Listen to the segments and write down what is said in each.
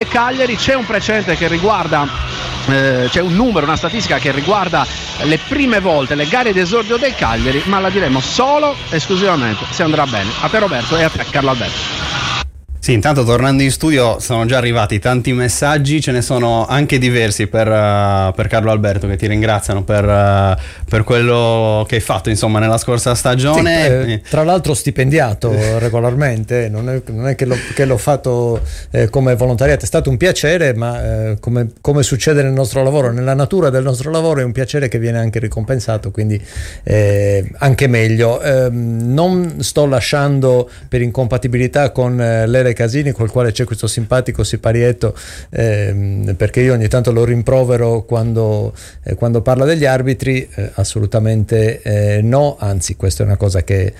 Cagliari. C'è un precedente che riguarda c'è un numero, una statistica che riguarda le prime volte, le gare di esordio del Cagliari, ma la diremo solo esclusivamente se andrà bene. A te Roberto e a te Carlo Alberto. Sì, intanto tornando in studio sono già arrivati tanti messaggi, ce ne sono anche diversi per Carlo Alberto, che ti ringraziano per quello che hai fatto insomma nella scorsa stagione. Sì, tra l'altro stipendiato regolarmente, non è che l'ho fatto come volontariato, è stato un piacere, ma come succede nel nostro lavoro, nella natura del nostro lavoro è un piacere che viene anche ricompensato, quindi anche meglio. Non sto lasciando per incompatibilità con l'Ere Casini, col quale c'è questo simpatico siparietto, perché io ogni tanto lo rimprovero quando parla degli arbitri. Assolutamente no, anzi questa è una cosa che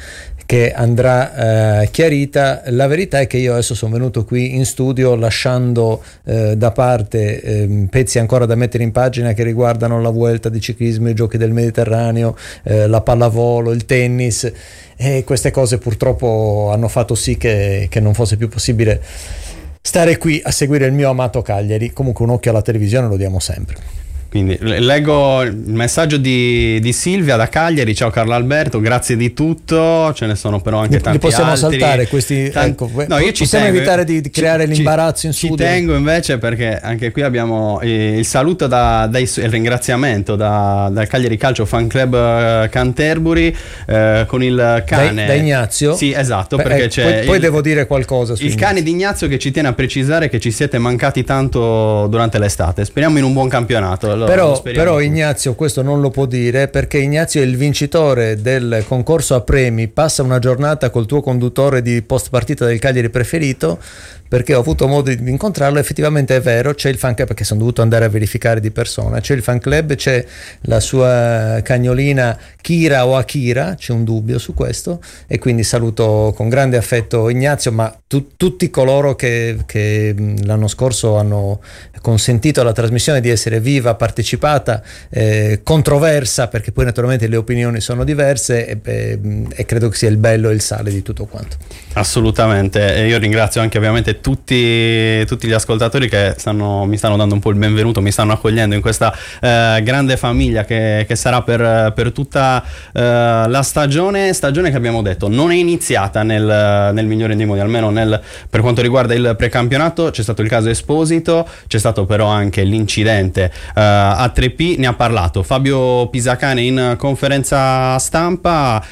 andrà chiarita. La verità è che io adesso sono venuto qui in studio lasciando da parte pezzi ancora da mettere in pagina che riguardano la Vuelta di ciclismo, i giochi del Mediterraneo, la pallavolo, il tennis, e queste cose purtroppo hanno fatto sì che non fosse più possibile stare qui a seguire il mio amato Cagliari. Comunque un occhio alla televisione lo diamo sempre. Quindi leggo il messaggio di Silvia da Cagliari. Ciao Carlo Alberto, grazie di tutto. Ce ne sono però anche tanti altri. Li possiamo saltare questi? Ecco, no, io possiamo evitare di creare l'imbarazzo in studio? Ci tengo invece, perché anche qui abbiamo il saluto il ringraziamento dal Cagliari Calcio Fan Club Canterbury, con il cane da Ignazio. Sì, esatto, perché c'è poi devo dire qualcosa il cane di Ignazio, che ci tiene a precisare che ci siete mancati tanto durante l'estate. Speriamo in un buon campionato. Però Ignazio questo non lo può dire, perché Ignazio è il vincitore del concorso a premi Passa una giornata col tuo conduttore di post partita del Cagliari preferito, perché ho avuto modo di incontrarlo. Effettivamente è vero, c'è il fan club, perché sono dovuto andare a verificare di persona, c'è il fan club, c'è la sua cagnolina Kira o Akira, c'è un dubbio su questo, e quindi saluto con grande affetto Ignazio, ma tutti coloro che l'anno scorso hanno consentito alla trasmissione di essere viva, partecipata, controversa, perché poi naturalmente le opinioni sono diverse, e credo che sia il bello e il sale di tutto quanto. Assolutamente, e io ringrazio anche ovviamente tutti gli ascoltatori che mi stanno dando un po' il benvenuto, mi stanno accogliendo in questa grande famiglia che sarà per tutta la stagione che abbiamo detto non è iniziata nel migliore dei modi, almeno per quanto riguarda il precampionato. C'è stato il caso Esposito, c'è stato però anche l'incidente a 3P, ne ha parlato Fabio Pisacane in conferenza stampa.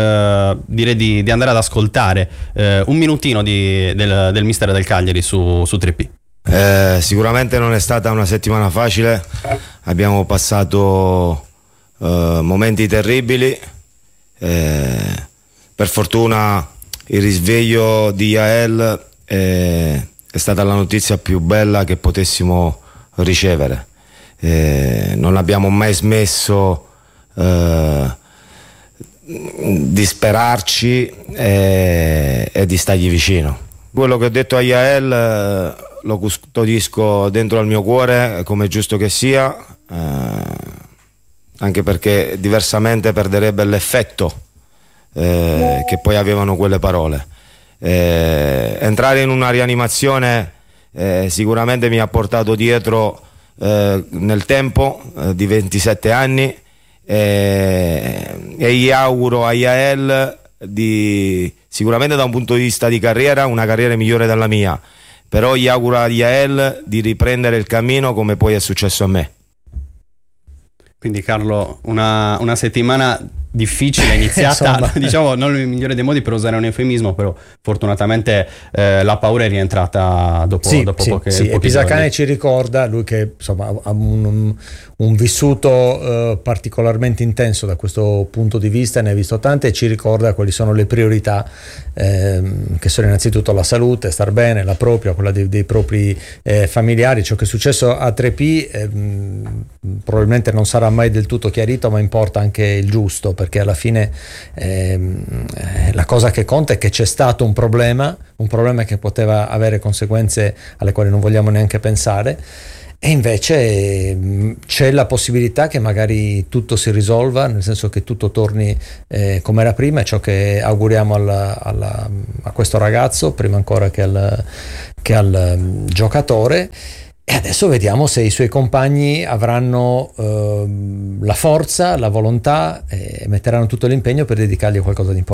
Direi di andare ad ascoltare un minutino del mister del Cagliari su 3P. Sicuramente non è stata una settimana facile, abbiamo passato momenti terribili, per fortuna il risveglio di Yael è stata la notizia più bella che potessimo ricevere. Non abbiamo mai smesso di sperarci e di stargli vicino. Quello che ho detto a Yael lo custodisco dentro al mio cuore, come è giusto che sia, anche perché diversamente perderebbe l'effetto che poi avevano quelle parole. Entrare in una rianimazione sicuramente mi ha portato dietro nel tempo di 27 anni, e gli auguro a Yael sicuramente da un punto di vista di carriera una carriera migliore della mia, però gli auguro a Yael di riprendere il cammino come poi è successo a me. Quindi Carlo, una settimana difficile iniziata, diciamo non il migliore dei modi per usare un eufemismo, però fortunatamente la paura è rientrata dopo poche e Pisacane ci ricorda, lui che insomma ha un vissuto particolarmente intenso da questo punto di vista, ne ha visto tante, e ci ricorda quali sono le priorità, che sono innanzitutto la salute, star bene, la propria, quella dei propri familiari. Ciò che è successo a 3P probabilmente non sarà mai del tutto chiarito, ma importa anche il giusto, perché alla fine la cosa che conta è che c'è stato un problema che poteva avere conseguenze alle quali non vogliamo neanche pensare, E invece c'è la possibilità che magari tutto si risolva, nel senso che tutto torni come era prima, è ciò che auguriamo a questo ragazzo, prima ancora che al giocatore. E adesso vediamo se i suoi compagni avranno la forza, la volontà e metteranno tutto l'impegno per dedicargli a qualcosa di importante.